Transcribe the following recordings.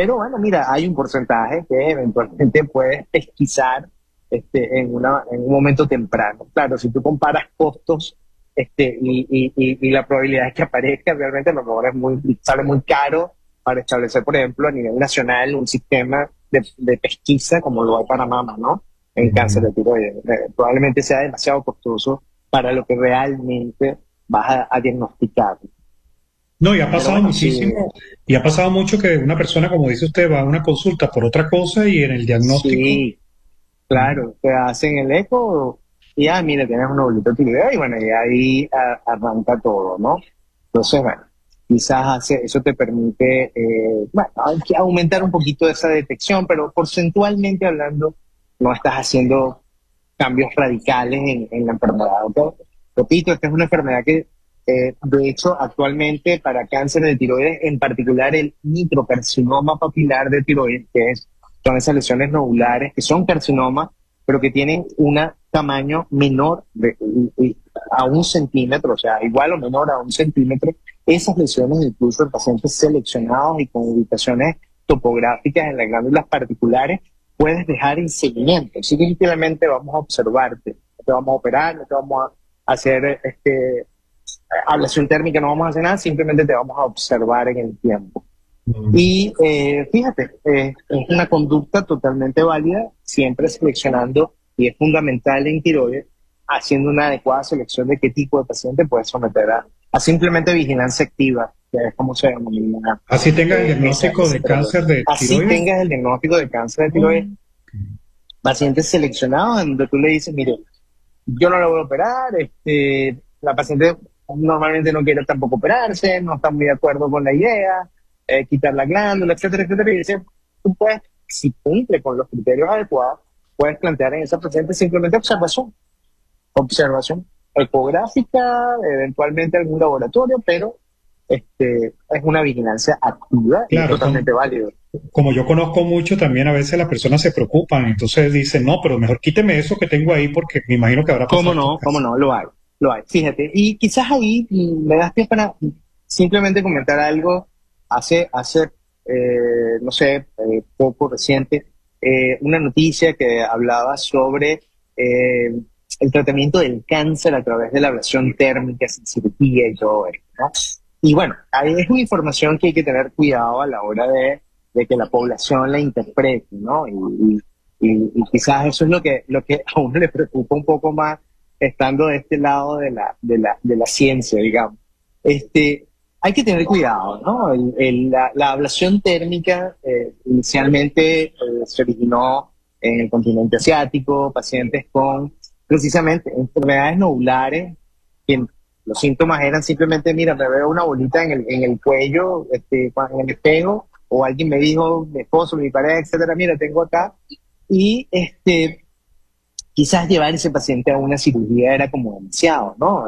Pero bueno, mira, hay un porcentaje que eventualmente puedes pesquisar en un momento temprano. Claro, si tú comparas costos y la probabilidad de que aparezca, realmente a lo mejor sale muy caro para establecer, por ejemplo, a nivel nacional un sistema de pesquisa como lo hay para mama, ¿no? En cáncer de tiroides. Probablemente sea demasiado costoso para lo que realmente vas a diagnosticar. No, y ha Pero pasado bueno, sí, muchísimo, y ha pasado mucho que una persona, como dice usted, va a una consulta por otra cosa y en el diagnóstico, sí, claro, te hacen el eco y mira, tienes un ovulito tiroideo y bueno, y ahí arranca todo, ¿no? Entonces, bueno, quizás eso te permite, bueno, hay que aumentar un poquito esa detección, pero porcentualmente hablando, no estás haciendo cambios radicales en la enfermedad, ¿ok? Repito, esta es una enfermedad que, de hecho, actualmente para cáncer de tiroides, en particular el microcarcinoma papilar de tiroides, son esas lesiones nodulares que son carcinomas, pero que tienen un tamaño menor a 1 centímetro, o sea, igual o menor a 1 centímetro. Esas lesiones, incluso en pacientes seleccionados y con ubicaciones topográficas en las glándulas particulares, puedes dejar en seguimiento. Sí que literalmente vamos a observarte, no te vamos a operar, no te vamos a hacer ablación térmica, no vamos a hacer nada, simplemente te vamos a observar en el tiempo. Y fíjate, es una conducta totalmente válida, siempre seleccionando, y es fundamental en tiroides, haciendo una adecuada selección de qué tipo de paciente puedes someter a simplemente vigilancia activa, que es como se denomina así tenga el diagnóstico ese de tratamiento. cáncer de Así tiroides. tengas el diagnóstico de cáncer de tiroides, pacientes seleccionados en donde tú le dices, mire, yo no lo voy a operar, la paciente normalmente no quiere tampoco operarse, no está muy de acuerdo con la idea, quitar la glándula, etcétera, etcétera, y dice, tú puedes, si cumple con los criterios adecuados, puedes plantear en esa paciente simplemente observación ecográfica, eventualmente algún laboratorio, pero es una vigilancia activa y es Claro, totalmente válido. como yo conozco mucho, también a veces las personas se preocupan, entonces dicen, no, pero mejor quíteme eso que tengo ahí porque me imagino que habrá ¿Cómo pasado con no? ¿Cómo cáncer. no? Lo hay. Fíjate, y quizás ahí me das pie para simplemente comentar algo no sé, poco reciente, una noticia que hablaba sobre el tratamiento del cáncer a través de la ablación térmica sin cirugía y todo esto, ¿no? Y bueno, ahí es una información que hay que tener cuidado a la hora de que la población la interprete, ¿no? Y quizás eso es lo que a uno le preocupa un poco más estando de este lado de la ciencia, digamos. Hay que tener cuidado, ¿no? La ablación térmica inicialmente se originó en el continente asiático, pacientes con precisamente enfermedades nodulares, que los síntomas eran simplemente, mira, me veo una bolita en el cuello, en el espejo, o alguien me dijo, mi esposo, mi pareja, etcétera, mira, tengo acá, y quizás llevar ese paciente a una cirugía era como demasiado, ¿no?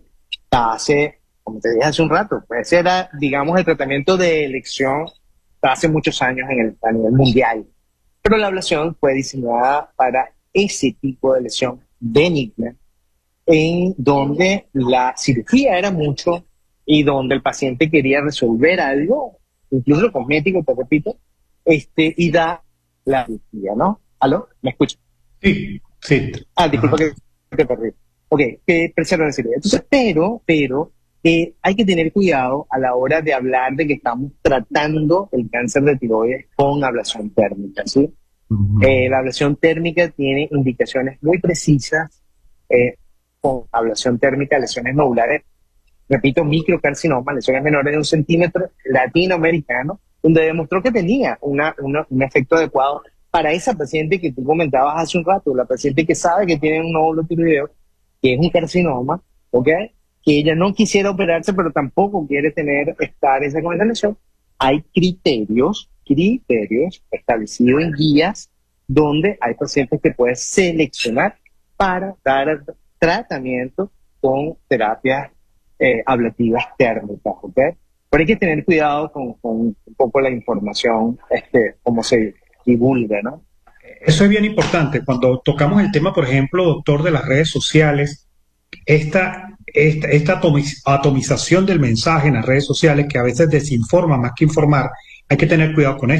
Como te dije hace un rato, pues ese era, digamos, el tratamiento de elección hace muchos años a nivel mundial. Pero la ablación fue diseñada para ese tipo de lesión benigna, en donde la cirugía era mucho y donde el paciente quería resolver algo, incluso cosmético, te repito, y da la cirugía, ¿no? ¿Aló? ¿Me escuchas? Sí, sí. Disculpa Ajá. que te perdí. Ok, que prefiero decir. Entonces, pero hay que tener cuidado a la hora de hablar de que estamos tratando el cáncer de tiroides con ablación térmica, ¿sí? La ablación térmica tiene indicaciones muy precisas con ablación térmica, lesiones nodulares, repito, microcarcinoma, lesiones menores de 1 centímetro, latinoamericano, donde demostró que tenía un efecto adecuado para esa paciente que tú comentabas hace un rato, la paciente que sabe que tiene un nódulo tiroideo, que es un carcinoma, ¿ok? Que ella no quisiera operarse, pero tampoco quiere estar esa con esa lesión. Hay criterios establecidos en guías donde hay pacientes que puedes seleccionar para dar tratamiento con terapias ablativas térmicas, ¿ok? Pero hay que tener cuidado con un poco la información, cómo se divulga, ¿no? Eso es bien importante. Cuando tocamos el tema, por ejemplo, doctor, de las redes sociales, esta atomización del mensaje en las redes sociales, que a veces desinforma más que informar, hay que tener cuidado con esto.